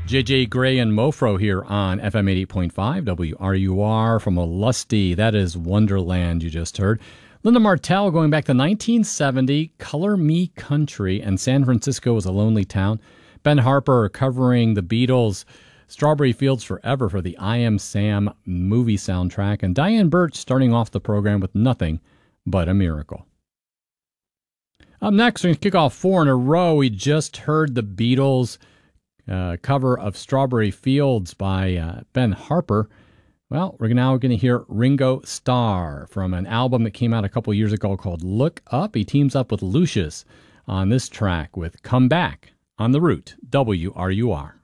JJ Gray and Mofro here on FM 88.5 WRUR from a lusty, that is Wonderland you just heard. Linda Martell going back to 1970, Color Me Country, and San Francisco is a Lonely Town. Ben Harper covering the Beatles' Strawberry Fields Forever for the I Am Sam movie soundtrack, and Diane Birch starting off the program with Nothing But a Miracle. Up next, we're going to kick off 4 in a row. We just heard the Beatles' cover of Strawberry Fields by Ben Harper. Well, we're now going to hear Ringo Starr from an album that came out a couple years ago called Look Up. He teams up with Lucius on this track with Come Back on the Root, WRUR.